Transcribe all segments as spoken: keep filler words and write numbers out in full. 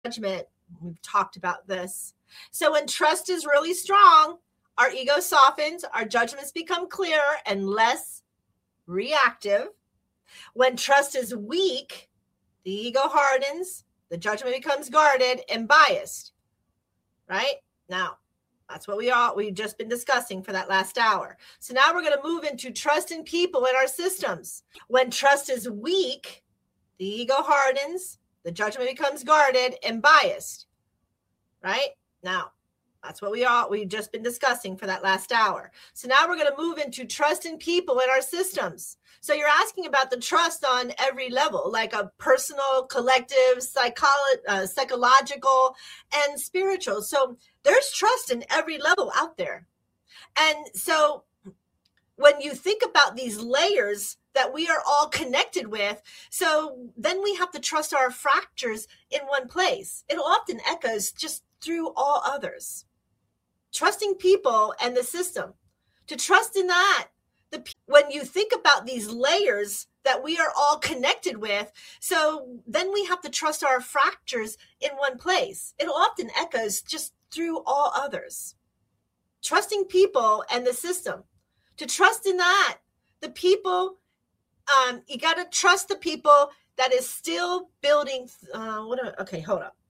judgment. We've talked about this. So when trust is really strong, our ego softens, our judgments become clearer and less reactive. When trust is weak, the ego hardens, the judgment becomes guarded and biased, right? Now, that's what we all, we've just been discussing for that last hour. So now we're going to move into trust in people in our systems. When trust is weak, the ego hardens, the judgment becomes guarded and biased, right? Now, that's what we all, we've just been discussing for that last hour. So now we're going to move into trust in people in our systems. So you're asking about the trust on every level, like a personal, collective, psycholo- uh, psychological, and spiritual. So there's trust in every level out there. And so when you think about these layers that we are all connected with, so then we have to trust our fractures in one place. It often echoes just through all others. Trusting people and the system. To trust in that, the, when you think about these layers that we are all connected with, so then we have to trust our fractures in one place. It often echoes just through all others. Trusting people and the system. To trust in that, the people, um, you got to trust the people that is still building. Uh, what? Are, okay, hold up.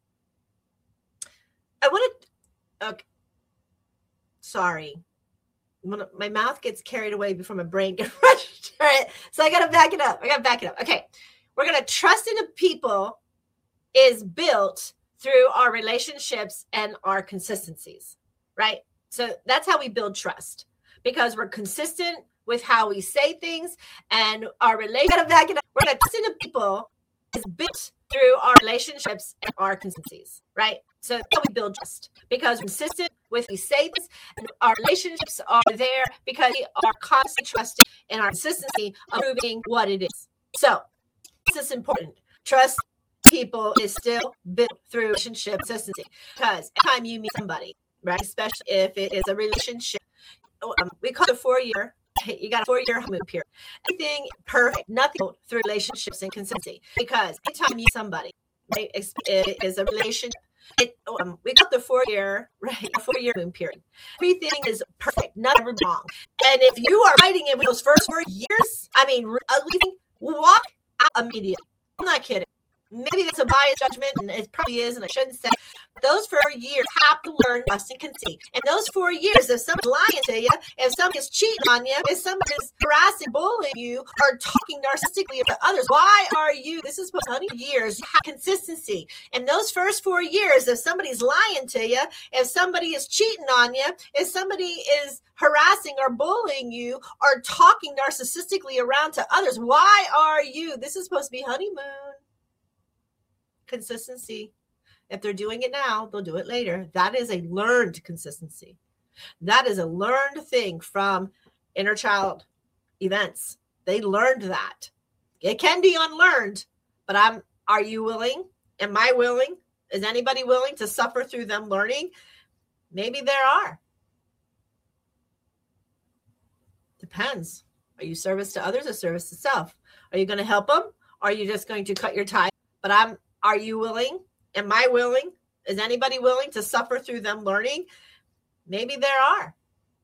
I want to. Okay, sorry. My mouth gets carried away before my brain gets rushed. All right, so I got to back it up. I got to back it up. Okay, we're going to trust in the people is built through our relationships and our consistencies, right? So that's how we build trust, because we're consistent with how we say things and our relationship. Got to back it up. We're going to trust in the people is built through our relationships and our consistencies, right? So that's how we build trust, because we're consistent with we say this, and our relationships are there because we are constantly trusting in our consistency of proving what it is. So this is important. Trust people is still built through relationship consistency, because every time you meet somebody, right, especially if it is a relationship, um, we call it a four-year. You got a four-year honeymoon period. Everything perfect, nothing through relationships and consistency, because anytime you meet somebody, right, it is a relationship. It, um, we got the four-year, right, a four-year moon period. Everything is perfect, nothing wrong. And if you are fighting it with those first four years, I mean, leaving, walk out immediately. I'm not kidding. Maybe that's a biased judgment, and it probably is, and I shouldn't say. Those four years have to learn trust and conceit. And those four years, if somebody's lying to you, if somebody's cheating on you, if somebody's harassing, bullying you, or talking narcissistically about others, why are you, this is what one hundred years, you have consistency. And those first four years, if somebody's lying to you, if somebody is cheating on you, if somebody is harassing or bullying you, or talking narcissistically around to others, why are you, this is supposed to be honeymoon. Consistency. If they're doing it now, they'll do it later. That is a learned consistency. That is a learned thing from inner child events. They learned that. It can be unlearned, but I'm, are you willing? Am I willing? Is anybody willing to suffer through them learning? Maybe there are. Depends. Are you service to others or service to self? Are you going to help them? Or are you just going to cut your tie? But I'm, are you willing? Am I willing? Is anybody willing to suffer through them learning? Maybe there are.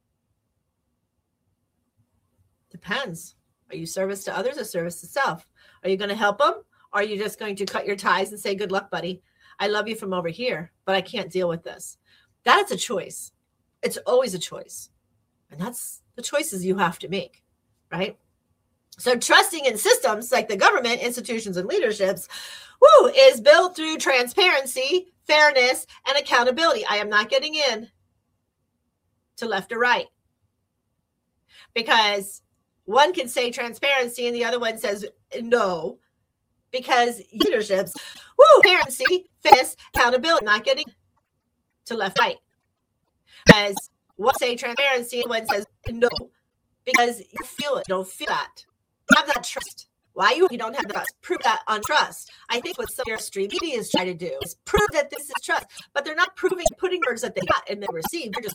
Depends. Are you service to others or service to self? Are you going to help them? Or are you just going to cut your ties and say, good luck, buddy? I love you from over here, but I can't deal with this. That is a choice. It's always a choice. And that's the choices you have to make, right? So trusting in systems like the government, institutions, and leaderships, woo, is built through transparency, fairness, and accountability. I am not getting in to left or right, because one can say transparency and the other one says no, because leaderships, woo, transparency, fairness, accountability, not getting to left, right, because one say transparency and one says no, because you feel it, you don't feel that. Have that trust. Why you, you don't have trust? Prove that on trust. I think what some of your stream media is trying to do is prove that this is trust, but they're not proving, putting words that they got and they received. They're just